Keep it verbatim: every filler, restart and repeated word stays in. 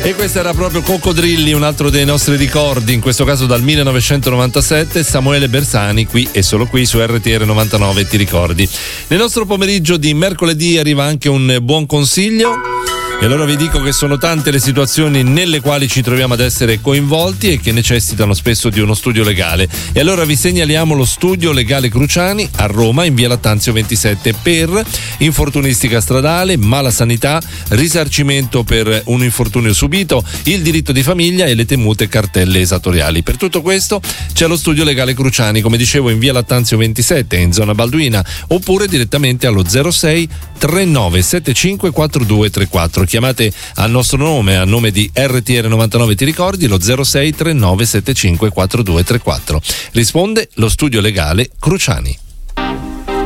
E questo era proprio Coccodrilli, un altro dei nostri ricordi, in questo caso dal millenovecentonovantasette, Samuele Bersani, qui e solo qui su R T R novantanove, ti ricordi. Nel nostro pomeriggio di mercoledì arriva anche un buon consiglio. E allora vi dico che sono tante le situazioni nelle quali ci troviamo ad essere coinvolti e che necessitano spesso di uno studio legale. E allora vi segnaliamo lo studio legale Cruciani a Roma, in via Lattanzio ventisette, per infortunistica stradale, mala sanità, risarcimento per un infortunio subito, il diritto di famiglia e le temute cartelle esattoriali. Per tutto questo c'è lo studio legale Cruciani, come dicevo, in via Lattanzio ventisette, in zona Balduina, oppure direttamente allo zero sei trentanove settantacinque quarantadue trentaquattro. Chiamate al nostro nome, a nome di R T R novantanove, ti ricordi, lo zero sei trentanove settantacinque quarantadue trentaquattro. Risponde lo studio legale Cruciani.